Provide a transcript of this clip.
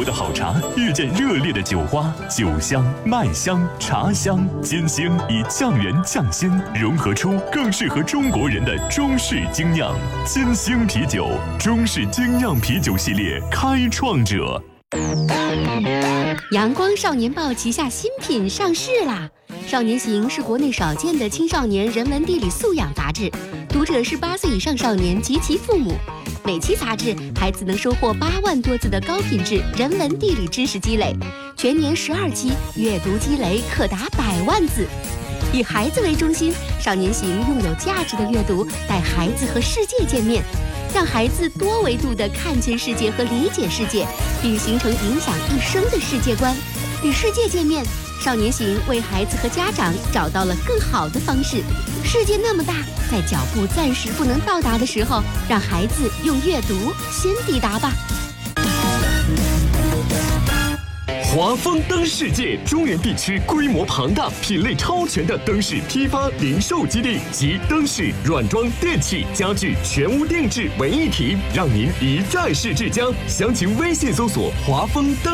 的好茶遇见热烈的酒花，酒香、麦香、茶香，金星以匠人匠心融合出更适合中国人的中式精酿。金星啤酒，中式精酿啤酒系列开创者。 阳光少年报旗下新品上市啦！少年行是国内少见的青少年人文地理素养杂志，读者是8岁以上少年及其父母。每期杂志，孩子能收获8万多字的高品质人文地理知识积累，全年12期，阅读积累可达100万字。以孩子为中心，少年行用有价值的阅读带孩子和世界见面，让孩子多维度地看见世界和理解世界，并形成影响一生的世界观。与世界见面，少年行为孩子和家长找到了更好的方式。世界那么大，在脚步暂时不能到达的时候，让孩子用阅读先抵达吧。 华丰灯世界中原地区规模庞大、品类超全的灯饰批发零售基地，集灯饰、软装、电器、家具全屋定制为一体，让您一站式至家。详情微信搜索华丰灯。